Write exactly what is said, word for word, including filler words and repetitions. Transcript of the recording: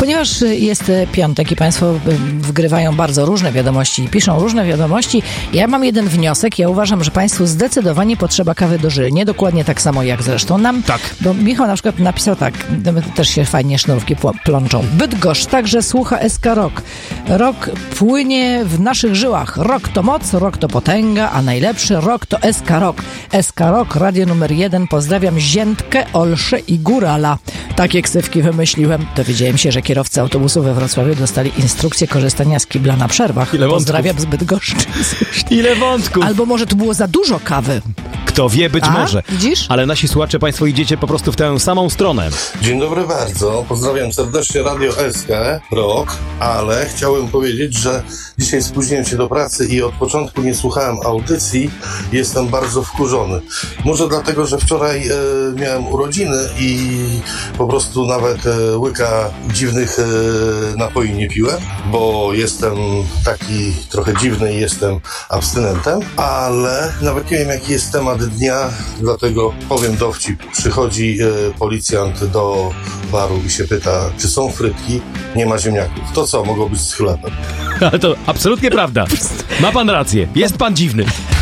Ponieważ jest piątek i Państwo wgrywają bardzo różne wiadomości i piszą różne wiadomości, ja mam jeden wniosek. Ja uważam, że Państwu zdecydowanie potrzeba kawy dożylnie, dokładnie tak samo jak zresztą nam. Tak. Bo Michał na przykład napisał tak, też się fajnie sznurówki plączą. Bydgoszcz także słucha S K Rock. Rock płynie w naszych żyłach. Rock to moc, rock to potęga, a najlepszy rock to S K Rock. S K Rock, radio numer jeden. Pozdrawiam Ziętkę, Olszę i Górala. Takie ksywki wymyśliłem. Dowiedziałem się, że kierowcy autobusu we Wrocławiu dostali instrukcję korzystania z kibla na przerwach. Ile Pozdrawiam z Bydgoszczy. Ile wątków. Albo może tu było za dużo kawy. Kto wie, być A? może. Widzisz? Ale nasi słuchacze, Państwo idziecie po prostu w tę samą stronę. Dzień dobry bardzo. Pozdrawiam serdecznie Radio S K Rock, ale chciałem powiedzieć, że dzisiaj spóźniłem się do pracy i od początku nie słuchałem audycji. Jestem bardzo wkurzony. Może dlatego, że wczoraj e, miałem urodziny i po prostu nawet e, łyka dziwnych e, napoi nie piłem, bo jestem taki trochę dziwny i jestem abstynentem, ale nawet nie wiem, jaki jest temat dnia, dlatego powiem dowcip. Przychodzi e, policjant do baru i się pyta, czy są frytki? Nie ma ziemniaków. To co, mogło być z chlebem? Ale to absolutnie prawda. Ma pan rację. Jest pan dziwny.